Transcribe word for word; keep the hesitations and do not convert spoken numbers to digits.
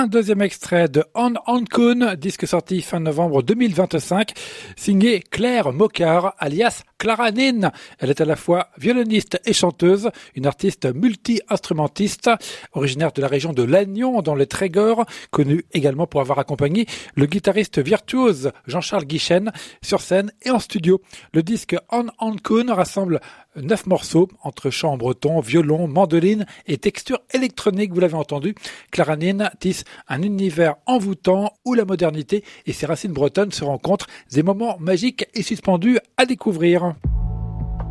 Un deuxième extrait de On On Kun, disque sorti fin novembre deux mille vingt-cinq, signé Claire Mocard, alias Clara Nin. Elle est à la fois violoniste et chanteuse, une artiste multi-instrumentiste, originaire de la région de Lannion dans le Trégor, connue également pour avoir accompagné le guitariste virtuose Jean-Charles Guichen sur scène et en studio. Le disque On On Kun rassemble neuf morceaux entre chant en breton, violon, mandoline et texture électronique, vous l'avez entendu. Clara Nin tisse un univers envoûtant où la modernité et ses racines bretonnes se rencontrent, des moments magiques et suspendus à découvrir.